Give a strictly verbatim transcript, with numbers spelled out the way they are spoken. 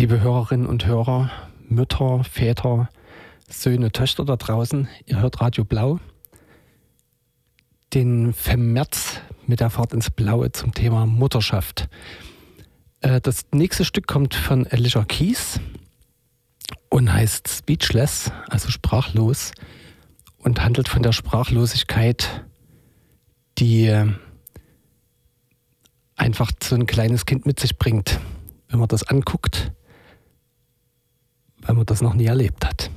Liebe Hörerinnen und Hörer, Mütter, Väter, Söhne, Töchter da draußen, ihr hört Radio Blau, den fünften März mit der Fahrt ins Blaue zum Thema Mutterschaft. Das nächste Stück kommt von Alicia Keys und heißt Speechless, also sprachlos, und handelt von der Sprachlosigkeit, die einfach so ein kleines Kind mit sich bringt, wenn man das anguckt, weil man das noch nie erlebt hat.